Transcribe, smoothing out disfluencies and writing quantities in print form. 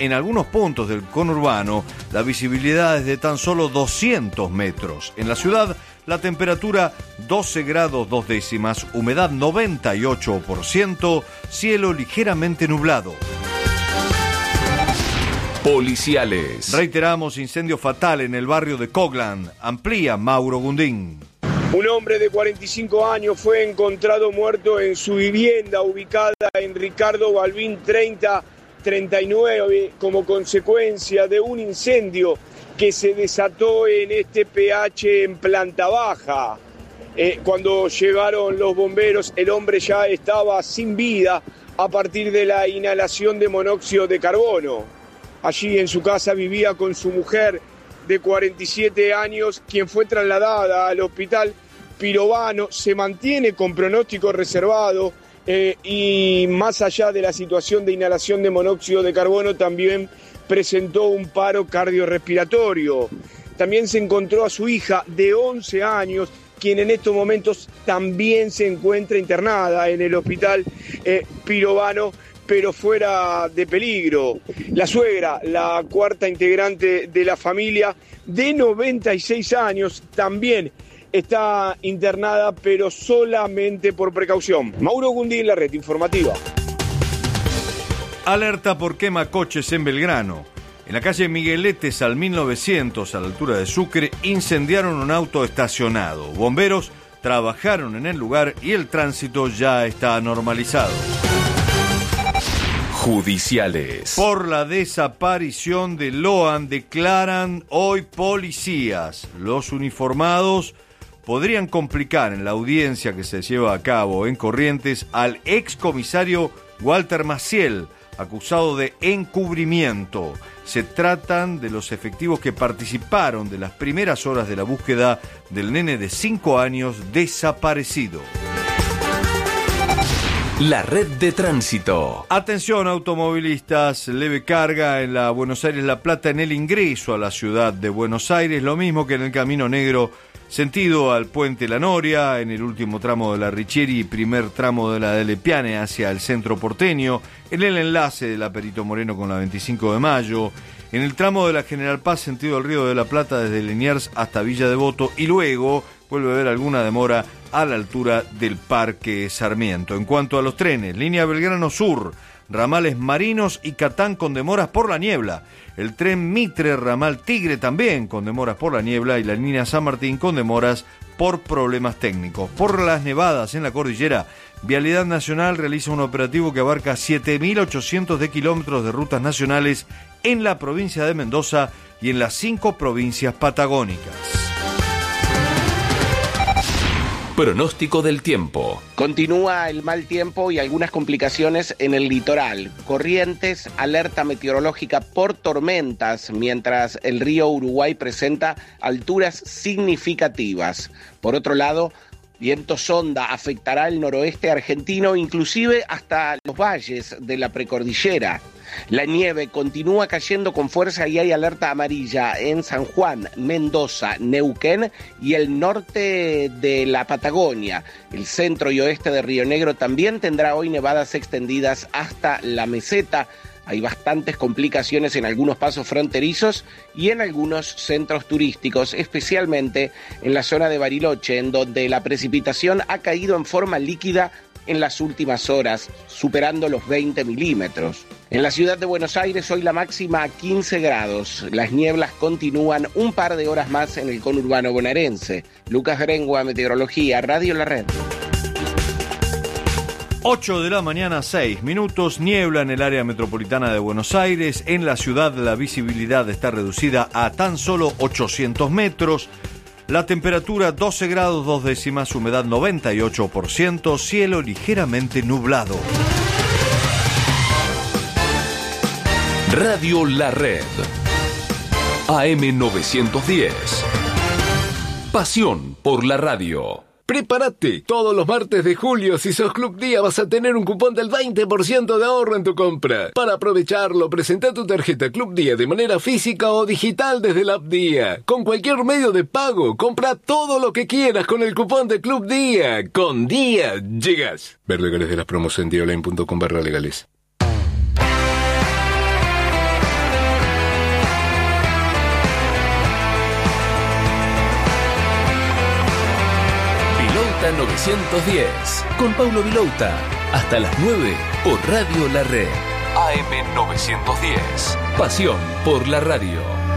En algunos puntos del conurbano, la visibilidad es de tan solo 200 metros. En la ciudad, la temperatura 12 grados 2 décimas, humedad 98%, cielo ligeramente nublado. Policiales. Reiteramos, incendio fatal en el barrio de Coglan. Amplía Mauro Gundín. Un hombre de 45 años fue encontrado muerto en su vivienda ubicada en Ricardo Balbín 39 como consecuencia de un incendio que se desató en este PH en planta baja. Cuando llegaron los bomberos, el hombre ya estaba sin vida a partir de la inhalación de monóxido de carbono. Allí en su casa vivía con su mujer de 47 años, quien fue trasladada al hospital Pirovano. Se mantiene con pronóstico reservado y más allá de la situación de inhalación de monóxido de carbono, también presentó un paro cardiorrespiratorio. También se encontró a su hija de 11 años, quien en estos momentos también se encuentra internada en el hospital Pirovano, pero fuera de peligro. La suegra, la cuarta integrante de la familia, de 96 años, también está internada, pero solamente por precaución. Mauro Gundín, la red informativa. Alerta por quemacoches en Belgrano. En la calle Migueletes al 1900, a la altura de Sucre, incendiaron un auto estacionado. Bomberos trabajaron en el lugar y el tránsito ya está normalizado. Judiciales. Por la desaparición de Loan declaran hoy policías. Los uniformados podrían complicar en la audiencia que se lleva a cabo en Corrientes al excomisario Walter Maciel, acusado de encubrimiento. Se tratan de los efectivos que participaron de las primeras horas de la búsqueda del nene de 5 años desaparecido. La red de tránsito. Atención automovilistas, leve carga en la Buenos Aires-La Plata en el ingreso a la ciudad de Buenos Aires, lo mismo que en el Camino Negro sentido al Puente La Noria, en el último tramo de la Richieri y primer tramo de la Delle Piane hacia el centro porteño, en el enlace de la Perito Moreno con la 25 de Mayo, en el tramo de la General Paz sentido al Río de la Plata desde Liniers hasta Villa Devoto y luego vuelve a haber alguna demora a la altura del Parque Sarmiento. En cuanto a los trenes, línea Belgrano Sur, ramales Marinos y Catán con demoras por la niebla. El tren Mitre, ramal Tigre también con demoras por la niebla y la línea San Martín con demoras por problemas técnicos. Por las nevadas en la cordillera, Vialidad Nacional realiza un operativo que abarca 7.800 de kilómetros de rutas nacionales en la provincia de Mendoza y en las 5 provincias patagónicas. Pronóstico del tiempo. Continúa el mal tiempo y algunas complicaciones en el litoral. Corrientes, alerta meteorológica por tormentas, mientras el río Uruguay presenta alturas significativas. Por otro lado, viento sonda afectará el noroeste argentino, inclusive hasta los valles de la precordillera. La nieve continúa cayendo con fuerza y hay alerta amarilla en San Juan, Mendoza, Neuquén y el norte de la Patagonia. El centro y oeste de Río Negro también tendrá hoy nevadas extendidas hasta la meseta. Hay bastantes complicaciones en algunos pasos fronterizos y en algunos centros turísticos, especialmente en la zona de Bariloche, en donde la precipitación ha caído en forma líquida en las últimas horas, superando los 20 milímetros. En la ciudad de Buenos Aires hoy la máxima a 15 grados. Las nieblas continúan un par de horas más en el conurbano bonaerense. Lucas Grengua, Meteorología, Radio La Red. 8 de la mañana, 6 minutos, niebla en el área metropolitana de Buenos Aires. En la ciudad la visibilidad está reducida a tan solo 800 metros. La temperatura 12 grados 2 décimas, humedad 98%, cielo ligeramente nublado. Radio La Red. AM 910. Pasión por la radio. Prepárate, todos los martes de julio, si sos Club Día, vas a tener un cupón del 20% de ahorro en tu compra. Para aprovecharlo, presenta tu tarjeta Club Día de manera física o digital desde la app Día. Con cualquier medio de pago, compra todo lo que quieras con el cupón de Club Día. Con Día llegas. Ver legales de las promos en diaonline.com/legales. Hora 910. Con Paulo Vilouta. Hasta las 9 por Radio La Red. AM 910. Pasión por la radio.